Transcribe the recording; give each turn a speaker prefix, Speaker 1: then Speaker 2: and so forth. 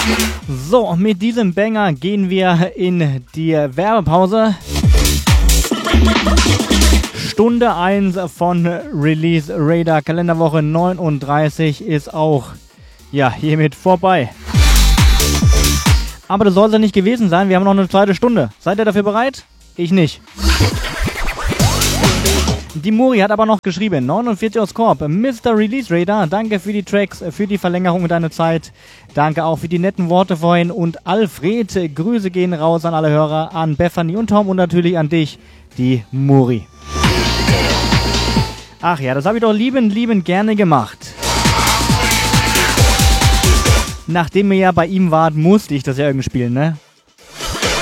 Speaker 1: So, mit diesem Banger gehen wir in die Werbepause. Stunde 1 von Release Radar Kalenderwoche 39 ist auch hiermit vorbei. Aber das soll es ja nicht gewesen sein. Wir haben noch eine zweite Stunde. Seid ihr dafür bereit? Ich nicht. Die Muri hat aber noch geschrieben, 49 aus Korb, Mr. Release Radar, danke für die Tracks, für die Verlängerung und deine Zeit. Danke auch für die netten Worte vorhin. Und Alfred, Grüße gehen raus an alle Hörer, an Bethany und Tom und natürlich an dich, die Muri. Ach ja, das habe ich doch liebend gerne gemacht. Nachdem ihr ja bei ihm wart, musste ich das ja irgendwie spielen, ne?